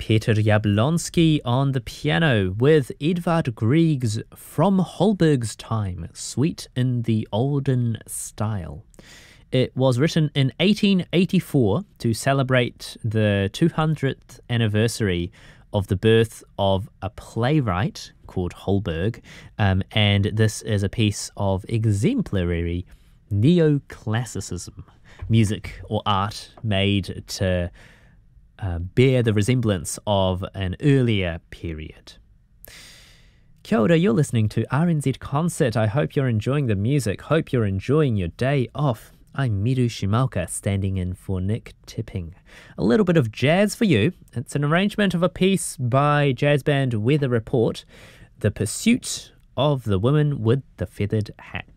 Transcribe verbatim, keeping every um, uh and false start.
Peter Jablonski on the piano with Edvard Grieg's From Holberg's Time, Suite in the Olden Style. It was written in eighteen eighty-four to celebrate the two hundredth anniversary of the birth of a playwright called Holberg, um, and this is a piece of exemplary neoclassicism, music or art made to uh, bear the resemblance of an earlier period. Kia ora, you're listening to R N Z Concert. I hope you're enjoying the music. Hope you're enjoying your day off. I'm Miru Shimaoka, standing in for Nick Tipping. A little bit of jazz for you. It's an arrangement of a piece by jazz band Weather Report, The Pursuit of the Woman with the Feathered Hat.